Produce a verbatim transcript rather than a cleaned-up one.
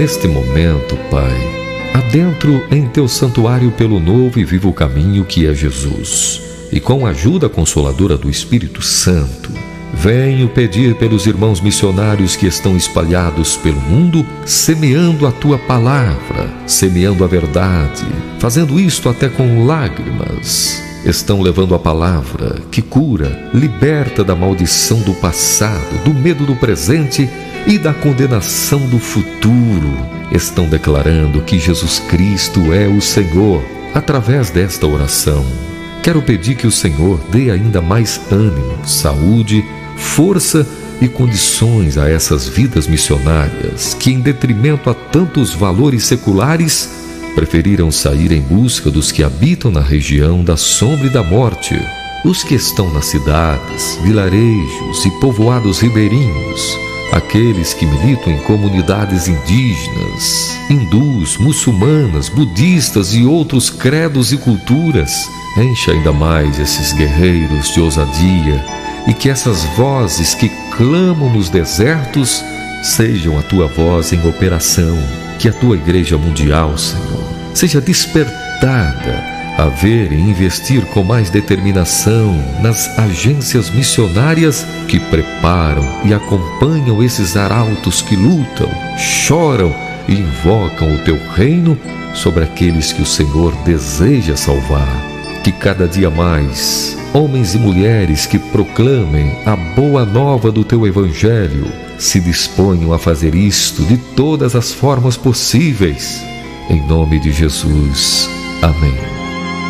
neste momento, Pai, adentro em Teu santuário pelo novo e vivo caminho que é Jesus. E com a ajuda consoladora do Espírito Santo, venho pedir pelos irmãos missionários que estão espalhados pelo mundo, semeando a Tua palavra, semeando a verdade, fazendo isto até com lágrimas. Estão levando a palavra que cura, liberta da maldição do passado, do medo do presente e da condenação do futuro. Estão declarando que Jesus Cristo é o Senhor através desta oração. Quero pedir que o Senhor dê ainda mais ânimo, saúde, força e condições a essas vidas missionárias que, em detrimento a tantos valores seculares, preferiram sair em busca dos que habitam na região da sombra e da morte, os que estão nas cidades, vilarejos e povoados ribeirinhos, aqueles que militam em comunidades indígenas, hindus, muçulmanas, budistas e outros credos e culturas. Enche ainda mais esses guerreiros de ousadia e que essas vozes que clamam nos desertos sejam a Tua voz em operação. Que a Tua Igreja Mundial, Senhor, seja despertada a ver e investir com mais determinação nas agências missionárias que preparam e acompanham esses arautos que lutam, choram e invocam o Teu reino sobre aqueles que o Senhor deseja salvar. Que cada dia mais homens e mulheres que proclamem a boa nova do Teu Evangelho se disponham a fazer isto de todas as formas possíveis. Em nome de Jesus. Amém.